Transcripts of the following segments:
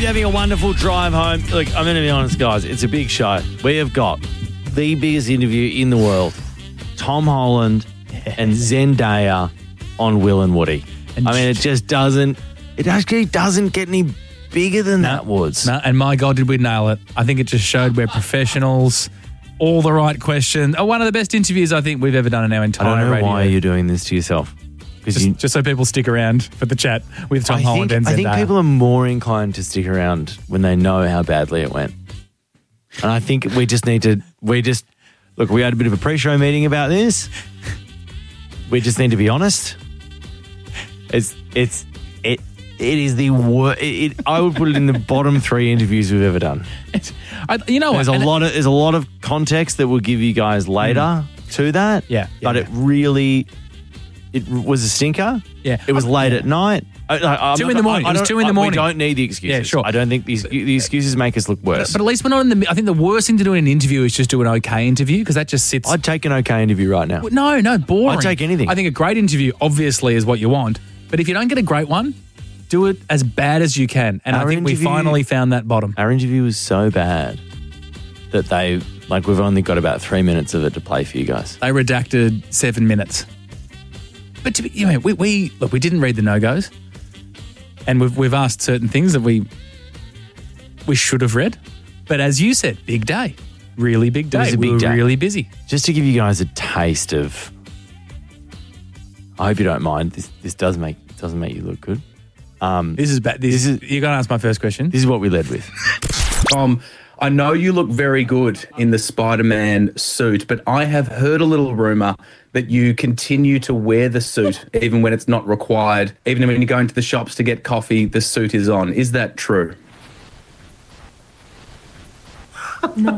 you're having a wonderful drive home. Look, I'm going to be honest, guys. It's a big show. We have got the biggest interview in the world. Tom Holland and Zendaya on Will and Woody. And it actually doesn't get any bigger than that, Woods. No, and my God, did we nail it. I think it just showed we're professionals, all the right questions. One of the best interviews I think we've ever done in our entire I don't know radio. why you're doing this to yourself. Just so people stick around for the chat with Tom Holland and Zendaya. I think people are more inclined to stick around when they know how badly it went. And I think we just need to, look, we had a bit of a pre-show meeting about this. We just need to be honest. It is the worst. I would put it in the bottom 3 interviews we've ever done. There's a lot of context that we'll give you guys later to that. But it really, it was a stinker. Yeah. It was late at night. 2 in the morning. It was 2 in the morning. We don't need the excuses. Yeah, sure. I don't think the excuses make us look worse. But at least we're not in the. I think the worst thing to do in an interview is just do an okay interview because that just sits. I'd take an okay interview right now. No, boring. I'd take anything. I think a great interview obviously is what you want. But if you don't get a great one, do it as bad as you can. And I think we finally found that bottom. Our interview was so bad that we've only got about 3 minutes of it to play for you guys. They redacted 7 minutes. But we didn't read the no-goes. And we've asked certain things that we should have read. But as you said, big day. Really big day. It was a big day. Really busy. Just to give you guys a taste of, I hope you don't mind, this doesn't make you look good. This is bad. You're going to ask my first question. This is what we led with. Tom, I know you look very good in the Spider-Man suit, but I have heard a little rumour that you continue to wear the suit even when it's not required. Even when you go into the shops to get coffee, the suit is on. Is that true? No.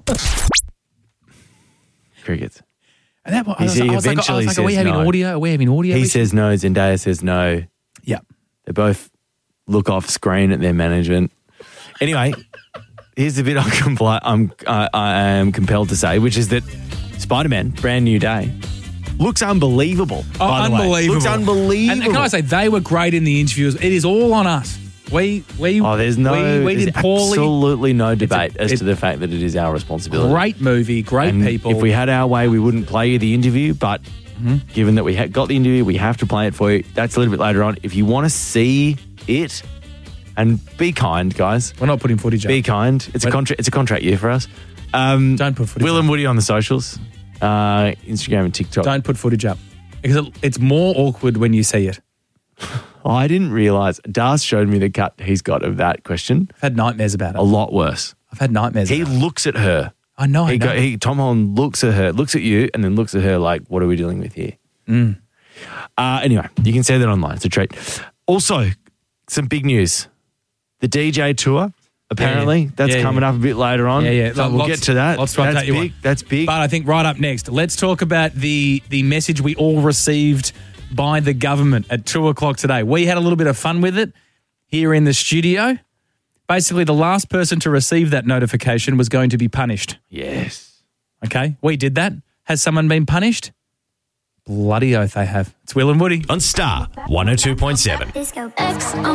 Crickets. And that, I was like, are we having audio? Are we having audio? He says no. Zendaya says no. Yeah. They both look off screen at their management. Anyway, here's the bit I am compelled to say, which is that Spider-Man, brand new day, looks unbelievable. By the way. Looks unbelievable. And can I say, they were great in the interviews. It is all on us. We did poorly. Absolutely no debate as to the fact that it is our responsibility. Great movie, great people. If we had our way, we wouldn't play you the interview, but given that we got the interview, we have to play it for you. That's a little bit later on. If you want to see it, and be kind, guys. We're not putting footage up. Be kind. It's a contract year for us. Don't put footage Will and Woody on the socials, Instagram and TikTok. Don't put footage up because it's more awkward when you see it. I didn't realise. Das showed me the cut he's got of that question. I've had nightmares about it. A lot worse. I've had nightmares about it. He looks at her. I know. Tom Holland looks at her, looks at you, and then looks at her like, what are we dealing with here? Anyway, you can see that online. It's a treat. Also, some big news. The DJ tour, apparently, that's coming up a bit later on. So we'll get to that. That's big. But I think right up next, let's talk about the message we all received by the government at 2:00 today. We had a little bit of fun with it here in the studio. Basically, the last person to receive that notification was going to be punished. Yes. Okay, we did that. Has someone been punished? Bloody oath they have. It's Will and Woody. On Star 102.7.